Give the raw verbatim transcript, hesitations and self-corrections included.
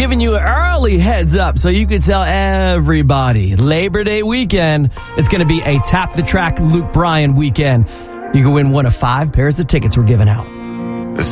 giving you an early heads up so you can tell everybody. Labor Day weekend, it's going to be a Tap the Track Luke Bryan weekend. You can win one of five pairs of tickets we're giving out.